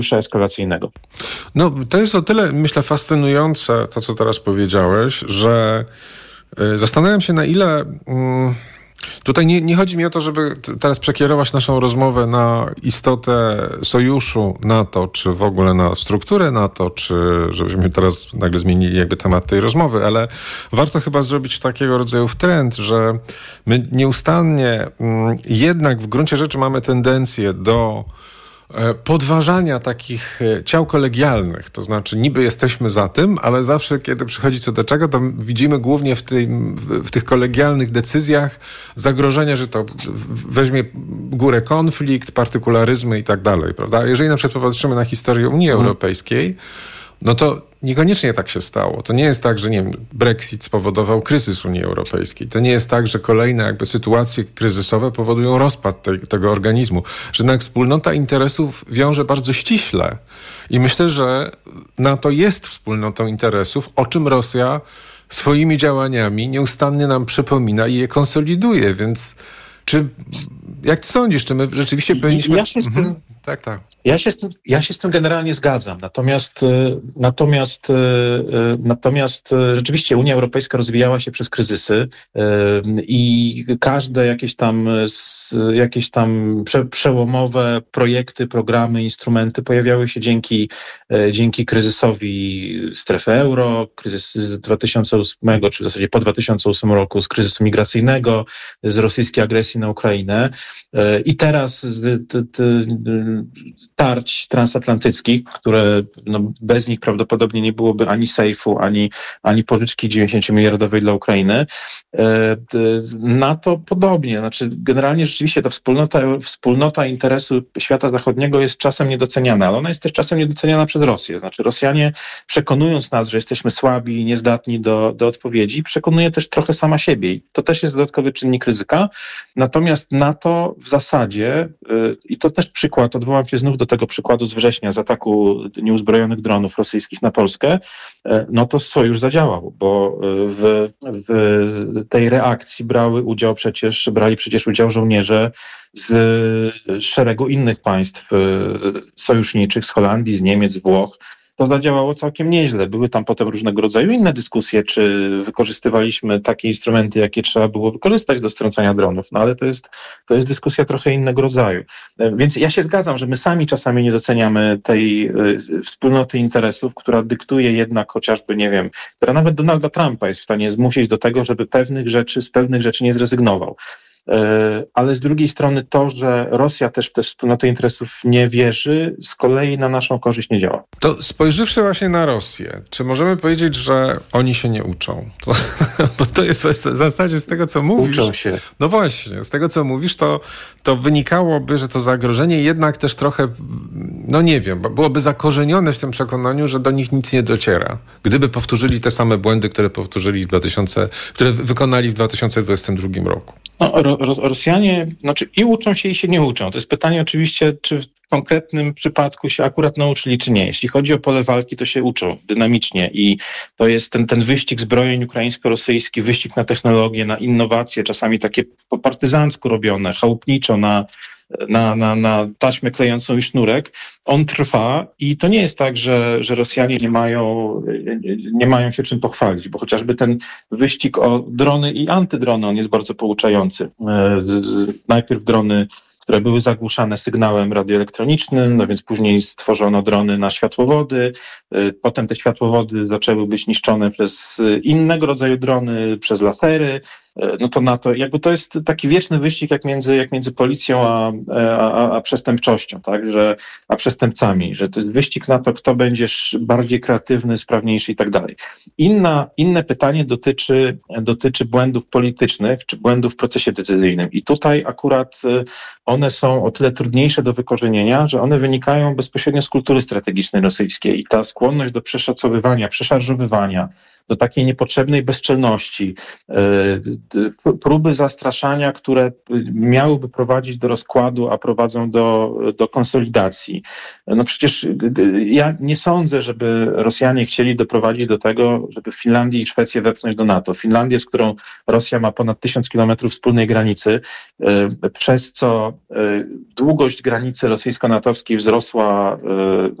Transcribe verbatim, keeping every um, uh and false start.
eskalacyjnego. No, to jest o tyle, myślę, fascynujące to, co teraz powiedziałeś, że y, zastanawiam się, na ile... Y, Tutaj nie, nie chodzi mi o to, żeby teraz przekierować naszą rozmowę na istotę sojuszu NATO, czy w ogóle na strukturę NATO, czy żebyśmy teraz nagle zmienili jakby temat tej rozmowy, ale warto chyba zrobić takiego rodzaju trend, że my nieustannie mm, jednak w gruncie rzeczy mamy tendencję do podważania takich ciał kolegialnych, to znaczy niby jesteśmy za tym, ale zawsze kiedy przychodzi co do czego, to widzimy głównie w, tym, w tych kolegialnych decyzjach zagrożenia, że to weźmie górę konflikt, partykularyzmy i tak dalej, prawda? Jeżeli na przykład popatrzymy na historię Unii hmm. Europejskiej, no to niekoniecznie tak się stało. To nie jest tak, że nie wiem, Brexit spowodował kryzys Unii Europejskiej. To nie jest tak, że kolejne jakby sytuacje kryzysowe powodują rozpad tej, tego organizmu. Że jednak wspólnota interesów wiąże bardzo ściśle. I myślę, że NATO jest wspólnotą interesów, o czym Rosja swoimi działaniami nieustannie nam przypomina i je konsoliduje. Więc czy, jak ty sądzisz, czy my rzeczywiście powinniśmy... Ja się z tym... Mhm. Tak, tak. Ja się, z tym, ja się z tym generalnie zgadzam, natomiast, natomiast, natomiast rzeczywiście Unia Europejska rozwijała się przez kryzysy i każde jakieś tam, jakieś tam prze, przełomowe projekty, programy, instrumenty pojawiały się dzięki, dzięki kryzysowi strefy euro, kryzys z dwa tysiące ósmego, czy w zasadzie po dwa tysiące ósmym roku, z kryzysu migracyjnego, z rosyjskiej agresji na Ukrainę i teraz z, t, t, tarć transatlantyckich, które no, bez nich prawdopodobnie nie byłoby ani sejfu, ani, ani pożyczki dziewięćdziesięciomiliardowej dla Ukrainy. NATO podobnie. Znaczy, generalnie rzeczywiście ta wspólnota, wspólnota interesu świata zachodniego jest czasem niedoceniana, ale ona jest też czasem niedoceniana przez Rosję. Znaczy, Rosjanie, przekonując nas, że jesteśmy słabi i niezdatni do, do odpowiedzi, przekonuje też trochę sama siebie. I to też jest dodatkowy czynnik ryzyka. Natomiast NATO w zasadzie, i to też przykład, odwołam się znów do tego przykładu z września, z ataku nieuzbrojonych dronów rosyjskich na Polskę, no to sojusz zadziałał, bo w, w tej reakcji brały udział przecież, brali przecież udział żołnierze z szeregu innych państw sojuszniczych, z Holandii, z Niemiec, z Włoch. To zadziałało całkiem nieźle. Były tam potem różnego rodzaju inne dyskusje, czy wykorzystywaliśmy takie instrumenty, jakie trzeba było wykorzystać do strącania dronów, no ale to jest, to jest dyskusja trochę innego rodzaju. Więc ja się zgadzam, że my sami czasami nie doceniamy tej y, wspólnoty interesów, która dyktuje jednak chociażby, nie wiem, która nawet Donalda Trumpa jest w stanie zmusić do tego, żeby pewnych rzeczy, z pewnych rzeczy nie zrezygnował. Ale z drugiej strony to, że Rosja też w tę wspólnotę interesów nie wierzy, z kolei na naszą korzyść nie działa. To spojrzywszy właśnie na Rosję, czy możemy powiedzieć, że oni się nie uczą? To, bo to jest w zasadzie z tego, co mówisz. Uczą się. No właśnie, z tego, co mówisz, to, to wynikałoby, że to zagrożenie jednak też trochę, no nie wiem, byłoby zakorzenione w tym przekonaniu, że do nich nic nie dociera. Gdyby powtórzyli te same błędy, które powtórzyli w dwa tysiące, które wykonali w dwa tysiące dwudziestym drugim roku. No, Ro- Rosjanie, znaczy i uczą się, i się nie uczą. To jest pytanie oczywiście, czy w konkretnym przypadku się akurat nauczyli, czy nie. Jeśli chodzi o pole walki, to się uczą dynamicznie i to jest ten, ten wyścig zbrojeń ukraińsko-rosyjski, wyścig na technologię, na innowacje, czasami takie po partyzancku robione, chałupniczo, na Na, na, na taśmę klejącą i sznurek, on trwa i to nie jest tak, że, że Rosjanie nie mają, nie mają się czym pochwalić, bo chociażby ten wyścig o drony i antydrony, on jest bardzo pouczający. Najpierw drony, które były zagłuszane sygnałem radioelektronicznym, no więc później stworzono drony na światłowody, potem te światłowody zaczęły być niszczone przez innego rodzaju drony, przez lasery, no to na to, jakby to jest taki wieczny wyścig jak między, jak między policją a, a, a przestępczością, tak, że, a przestępcami, że to jest wyścig na to, kto będzie bardziej kreatywny, sprawniejszy i tak dalej. Inna, inne pytanie dotyczy, dotyczy błędów politycznych, czy błędów w procesie decyzyjnym i tutaj akurat one są o tyle trudniejsze do wykorzenienia, że one wynikają bezpośrednio z kultury strategicznej rosyjskiej i ta skłonność do przeszacowywania, przeszarżowywania, do takiej niepotrzebnej bezczelności, próby zastraszania, które miałyby prowadzić do rozkładu, a prowadzą do, do konsolidacji. No przecież ja nie sądzę, żeby Rosjanie chcieli doprowadzić do tego, żeby Finlandię i Szwecję wepchnąć do NATO. Finlandię, z którą Rosja ma ponad tysiąc kilometrów wspólnej granicy, przez co długość granicy rosyjsko-natowskiej wzrosła